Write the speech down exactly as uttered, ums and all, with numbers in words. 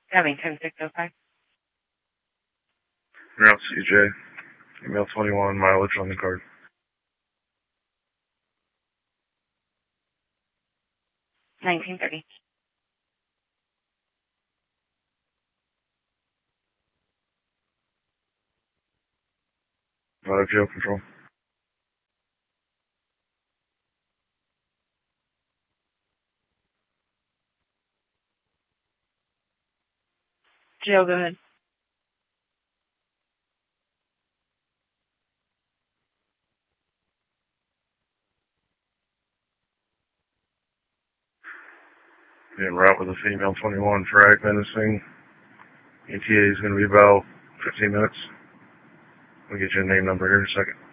Covington six oh five. Route C J. Email twenty-one, mileage on the card. nineteen thirty. Out of jail control. Joe, go ahead. En route with a female twenty-one, frag menacing. E T A is going to be about fifteen minutes. We'll get you a name number here in a second.